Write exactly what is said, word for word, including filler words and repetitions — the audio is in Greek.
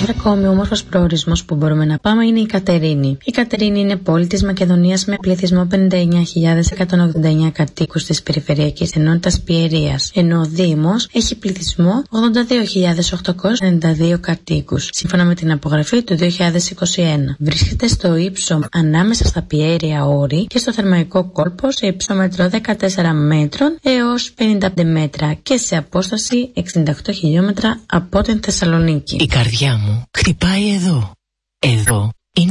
Ένα ακόμη όμορφος προορισμός που μπορούμε να πάμε είναι η Κατερίνη. Η Κατερίνη είναι πόλη της Μακεδονίας με πληθυσμό πενήντα εννέα χιλιάδες εκατόν ογδόντα εννέα κατοίκους της περιφερειακής ενότητας Πιερίας, ενώ ο Δήμος έχει πληθυσμό ογδόντα δύο χιλιάδες οκτακόσιους ενενήντα δύο κατοίκους, σύμφωνα με την απογραφή του δύο χιλιάδες είκοσι ένα. Βρίσκεται στο ύψο ανάμεσα στα Πιέρια όρη και στο Θερμαϊκό κόλπο σε υψόμετρο δεκατέσσερα μέτρων έως πενήντα πέντε μέτρα και σε απόσταση εξήντα οκτώ χιλιόμετρα από την Θεσσαλονίκη. Η καρδιά μου χτυπάει εδώ. Εδώ